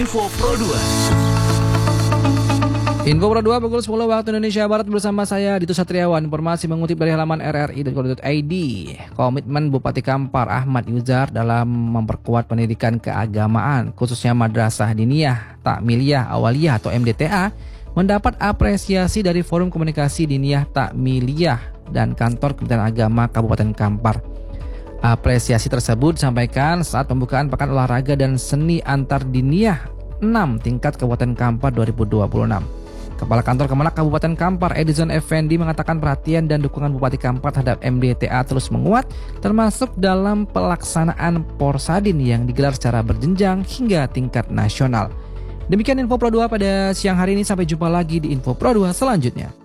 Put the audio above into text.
Info Pro 2. Info Pro 2 pukul 10 waktu Indonesia Barat bersama saya Dito Satriawan. Informasi mengutip dari halaman rri.co.id. Komitmen Bupati Kampar Ahmad Yuzar dalam memperkuat pendidikan keagamaan khususnya Madrasah Diniyah Takmiliyah Awaliyah atau MDTA mendapat apresiasi dari Forum Komunikasi Diniyah Takmiliyah dan Kantor Kementerian Agama Kabupaten Kampar. Apresiasi tersebut disampaikan saat pembukaan Pekan Olahraga dan Seni Antar Diniyah 6 tingkat Kabupaten Kampar 2026. Kepala Kantor Kemenak Kabupaten Kampar Edison Effendi mengatakan perhatian dan dukungan Bupati Kampar terhadap MDTA terus menguat, termasuk dalam pelaksanaan Porsadin yang digelar secara berjenjang hingga tingkat nasional. Demikian Info Pro 2 pada siang hari ini, sampai jumpa lagi di Info Pro 2 selanjutnya.